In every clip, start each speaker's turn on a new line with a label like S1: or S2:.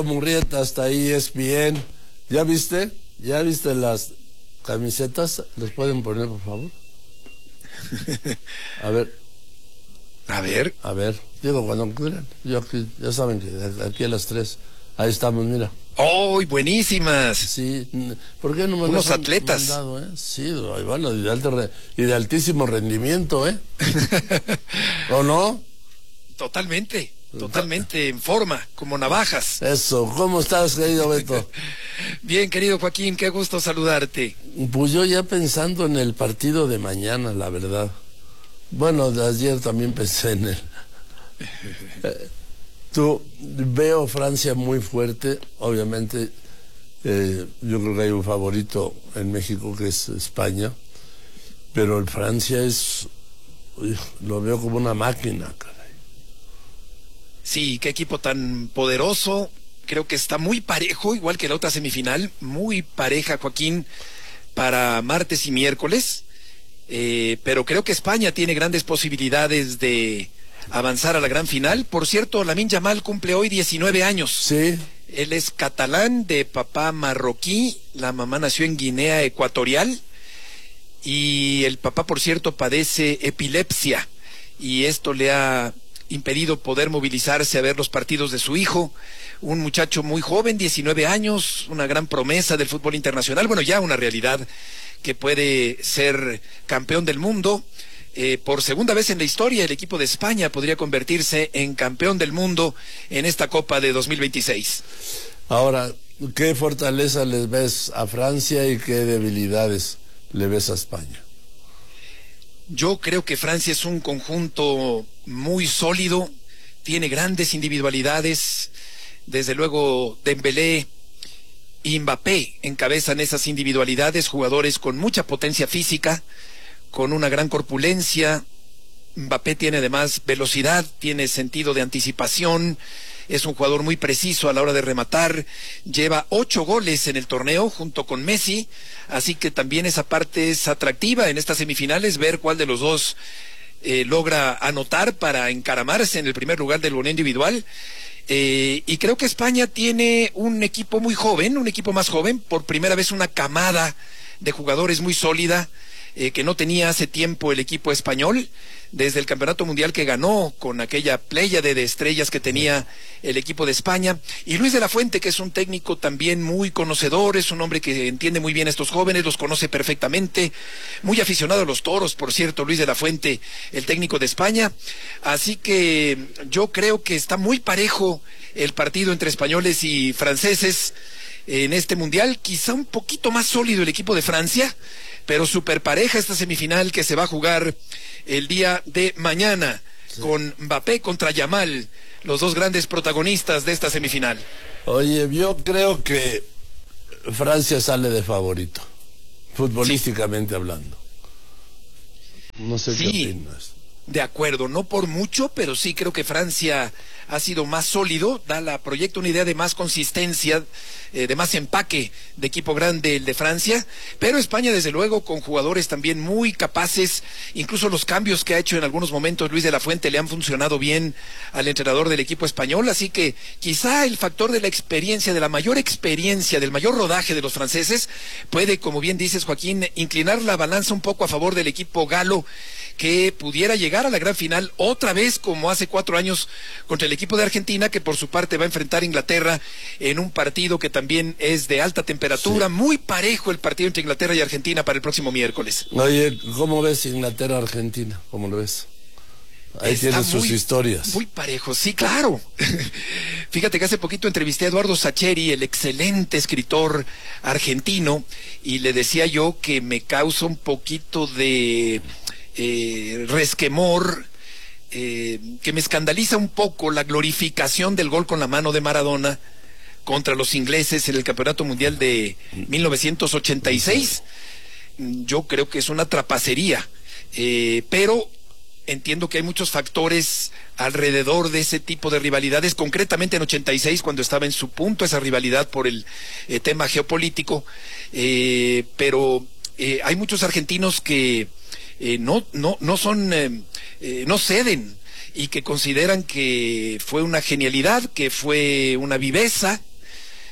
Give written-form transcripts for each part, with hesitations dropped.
S1: Murrieta, hasta ahí es bien. ¿Ya viste? ¿Ya viste las camisetas? ¿Les pueden poner, por favor? A ver.
S2: A ver.
S1: A ver. Digo, cuando quieran. Yo aquí, ya saben que aquí a las 3. Ahí estamos, mira.
S2: ¡Oh, buenísimas!
S1: Sí. ¿Por qué no me
S2: unos
S1: los han
S2: atletas
S1: mandado, eh? Sí, bueno, y de altísimo rendimiento, ¿eh? ¿O no?
S2: Totalmente en forma, como navajas.
S1: Eso. ¿Cómo estás, querido Beto?
S2: Bien, querido Joaquín, qué gusto saludarte.
S1: Pues yo ya pensando en el partido de mañana, la verdad. Bueno, de ayer también pensé en él. Veo Francia muy fuerte, obviamente. Yo creo que hay un favorito en México que es España, pero el Francia lo veo como una máquina, caray.
S2: Sí, qué equipo tan poderoso. Creo que está muy parejo, igual que la otra semifinal, muy pareja, Joaquín, para martes y miércoles. Pero creo que España tiene grandes posibilidades de avanzar a la gran final. Por cierto, Lamine Yamal cumple hoy 19 años.
S1: Sí.
S2: Él es catalán, de papá marroquí, la mamá nació en Guinea Ecuatorial y el papá, por cierto, padece epilepsia y esto le ha impedido poder movilizarse a ver los partidos de su hijo. Un muchacho muy joven, 19 años, una gran promesa del fútbol internacional, bueno, ya una realidad que puede ser campeón del mundo. Por segunda vez en la historia, el equipo de España podría convertirse en campeón del mundo en esta Copa de 2026.
S1: Ahora, ¿qué fortaleza les ves a Francia y qué debilidades le ves a España?
S2: Yo creo que Francia es un conjunto muy sólido, tiene grandes individualidades, desde luego Dembélé y Mbappé encabezan esas individualidades, jugadores con mucha potencia física, con una gran corpulencia. Mbappé tiene además velocidad, tiene sentido de anticipación, es un jugador muy preciso a la hora de rematar, lleva 8 goles en el torneo junto con Messi, así que también esa parte es atractiva en estas semifinales, ver cuál de los dos logra anotar para encaramarse en el primer lugar del goleo individual. Y creo que España tiene un equipo muy joven, un equipo más joven, por primera vez una camada de jugadores muy sólida, que no tenía hace tiempo el equipo español, desde el campeonato mundial que ganó con aquella pléyade de estrellas que tenía el equipo de España. Y Luis de la Fuente, que es un técnico también muy conocedor, es un hombre que entiende muy bien a estos jóvenes, los conoce perfectamente, muy aficionado a los toros, por cierto, Luis de la Fuente, el técnico de España. Así que yo creo que está muy parejo el partido entre españoles y franceses en este mundial, quizá un poquito más sólido el equipo de Francia, pero súper pareja esta semifinal que se va a jugar el día de mañana, sí, con Mbappé contra Yamal, los dos grandes protagonistas de esta semifinal.
S1: Oye, yo creo que Francia sale de favorito, futbolísticamente hablando. No sé qué opinas.
S2: De acuerdo, no por mucho, pero sí creo que Francia ha sido más sólido, proyecta una idea de más consistencia, de más empaque de equipo grande el de Francia, pero España desde luego con jugadores también muy capaces, incluso los cambios que ha hecho en algunos momentos Luis de la Fuente le han funcionado bien al entrenador del equipo español, así que quizá el factor de la experiencia, de la mayor experiencia, del mayor rodaje de los franceses, puede, como bien dices Joaquín, inclinar la balanza un poco a favor del equipo galo, que pudiera llegar a la gran final otra vez como hace 4 años contra el equipo de Argentina, que por su parte va a enfrentar a Inglaterra en un partido que también es de alta temperatura, sí, muy parejo el partido entre Inglaterra y Argentina para el próximo miércoles.
S1: Oye, ¿cómo ves Inglaterra-Argentina? ¿Cómo lo ves? Ahí tienen sus historias.
S2: Muy parejo, sí, claro. Fíjate que hace poquito entrevisté a Eduardo Sacheri, el excelente escritor argentino, y le decía yo que me causa un poquito de resquemor, que me escandaliza un poco la glorificación del gol con la mano de Maradona contra los ingleses en el Campeonato Mundial de 1986. Yo creo que es una trapacería, pero entiendo que hay muchos factores alrededor de ese tipo de rivalidades, concretamente en 86, cuando estaba en su punto esa rivalidad por el tema geopolítico, pero hay muchos argentinos que no ceden y que consideran que fue una genialidad, que fue una viveza,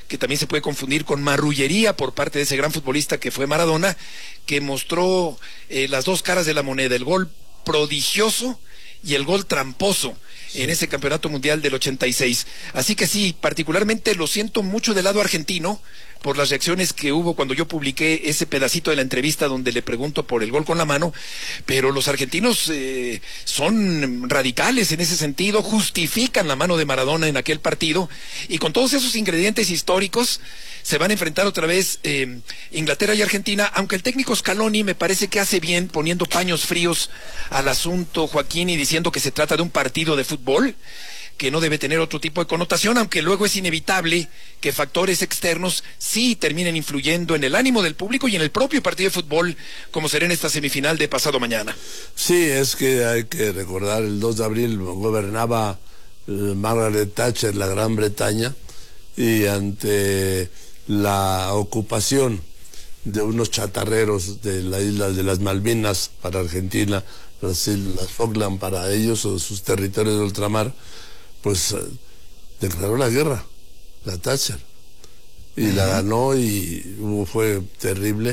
S2: que también se puede confundir con marrullería por parte de ese gran futbolista que fue Maradona, que mostró las dos caras de la moneda, el gol prodigioso y el gol tramposo en ese campeonato mundial del 86. Así que sí, particularmente lo siento mucho del lado argentino por las reacciones que hubo cuando yo publiqué ese pedacito de la entrevista donde le pregunto por el gol con la mano, pero los argentinos son radicales en ese sentido, justifican la mano de Maradona en aquel partido, y con todos esos ingredientes históricos se van a enfrentar otra vez Inglaterra y Argentina, aunque el técnico Scaloni me parece que hace bien poniendo paños fríos al asunto, Joaquín, y diciendo que se trata de un partido de fútbol, que no debe tener otro tipo de connotación, aunque luego es inevitable que factores externos sí terminen influyendo en el ánimo del público y en el propio partido de fútbol, como será en esta semifinal de pasado mañana.
S1: Sí, es que hay que recordar, el 2 de abril gobernaba Margaret Thatcher la Gran Bretaña, y ante la ocupación de unos chatarreros de la isla de las Malvinas para Argentina, las Falkland para ellos, o sus territorios de ultramar, pues declaró la guerra, la Thatcher, y la ganó, y fue terrible.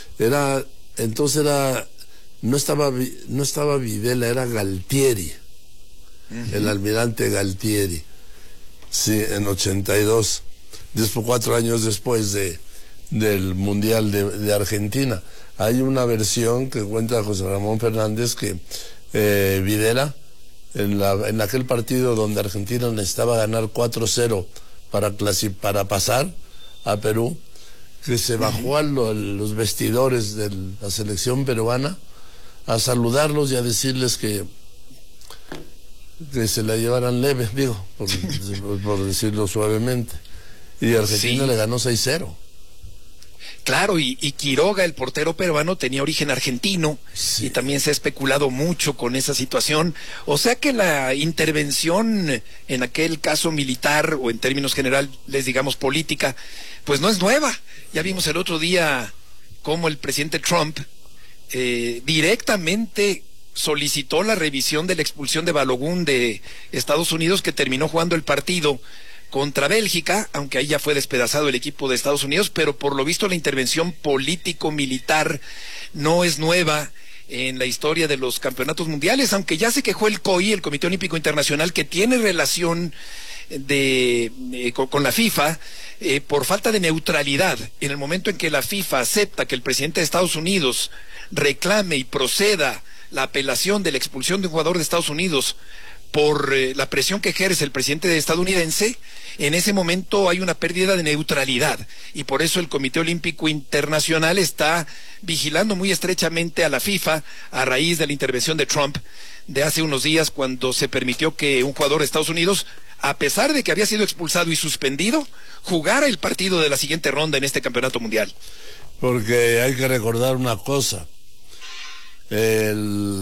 S1: No estaba Videla, era Galtieri, el almirante Galtieri, sí, en 82, 4 años después del Mundial de Argentina. Hay una versión que cuenta José Ramón Fernández que Videla, en aquel partido donde Argentina necesitaba ganar 4-0 para pasar a Perú, que se bajó a los vestidores de la selección peruana a saludarlos y a decirles que se la llevaran leve, digo, por decirlo suavemente. Y Argentina le ganó 6-0.
S2: Claro, y Quiroga, el portero peruano, tenía origen argentino, y también se ha especulado mucho con esa situación. O sea que la intervención en aquel caso militar, o en términos generales, digamos política, pues no es nueva. Ya vimos el otro día cómo el presidente Trump directamente solicitó la revisión de la expulsión de Balogun de Estados Unidos, que terminó jugando el partido contra Bélgica, aunque ahí ya fue despedazado el equipo de Estados Unidos, pero por lo visto la intervención político-militar no es nueva en la historia de los campeonatos mundiales, aunque ya se quejó el COI, el Comité Olímpico Internacional, que tiene relación con la FIFA, por falta de neutralidad. En el momento en que la FIFA acepta que el presidente de Estados Unidos reclame y proceda la apelación de la expulsión de un jugador de Estados Unidos por la presión que ejerce el presidente estadounidense, en ese momento hay una pérdida de neutralidad, y por eso el Comité Olímpico Internacional está vigilando muy estrechamente a la FIFA a raíz de la intervención de Trump de hace unos días, cuando se permitió que un jugador de Estados Unidos, a pesar de que había sido expulsado y suspendido, jugara el partido de la siguiente ronda en este campeonato mundial.
S1: Porque hay que recordar una cosa,